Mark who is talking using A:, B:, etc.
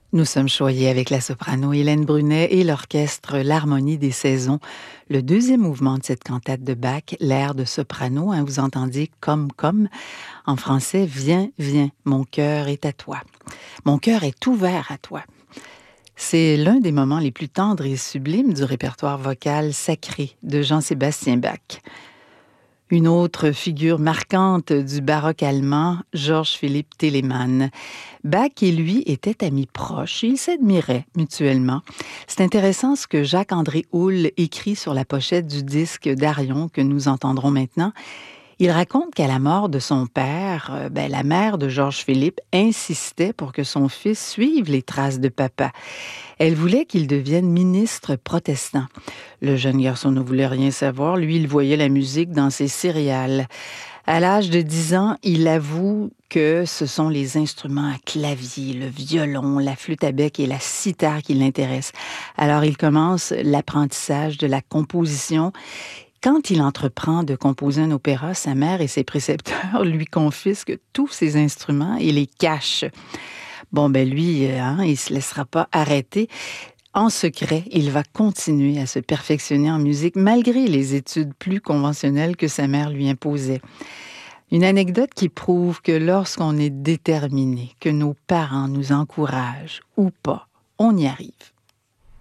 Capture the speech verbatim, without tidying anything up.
A: Nous sommes choyés avec la soprano Hélène Brunet et l'orchestre L'Harmonie des saisons. Le deuxième mouvement de cette cantate de Bach, l'air de soprano, hein, vous entendiez « comme, comme ». En français, « Viens, viens, mon cœur est à toi ». Mon cœur est ouvert à toi. C'est l'un des moments les plus tendres et sublimes du répertoire vocal sacré de Jean-Sébastien Bach. Une autre figure marquante du baroque allemand, Georges Philipp Telemann. Bach et lui étaient amis proches et ils s'admiraient mutuellement. C'est intéressant ce que Jacques-André Houle écrit sur la pochette du disque d'Arion que nous entendrons maintenant. Il raconte qu'à la mort de son père, ben, la mère de Georges Philipp insistait pour que son fils suive les traces de papa. Elle voulait qu'il devienne ministre protestant. Le jeune garçon ne voulait rien savoir. Lui, il voyait la musique dans ses céréales. À l'âge de dix ans, il avoue que ce sont les instruments à clavier, le violon, la flûte à bec et la cithare qui l'intéressent. Alors, il commence l'apprentissage de la composition. Quand il entreprend de composer un opéra, sa mère et ses précepteurs lui confisquent tous ses instruments et les cachent. Bon, ben lui, hein, il ne se laissera pas arrêter. En secret, il va continuer à se perfectionner en musique malgré les études plus conventionnelles que sa mère lui imposait. Une anecdote qui prouve que lorsqu'on est déterminé, que nos parents nous encouragent ou pas, on y arrive.